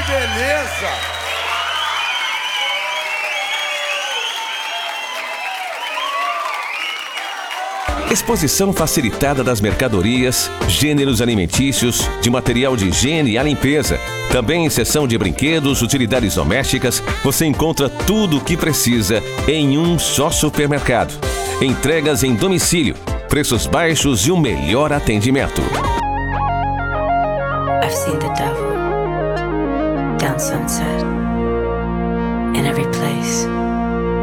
beleza! Exposição facilitada das mercadorias, gêneros alimentícios, de material de higiene e a limpeza. Também em seção de brinquedos, utilidades domésticas, você encontra tudo o que precisa em um só supermercado. Entregas em domicílio, preços baixos e o melhor atendimento. I've seen the devil down Sunset, in every place.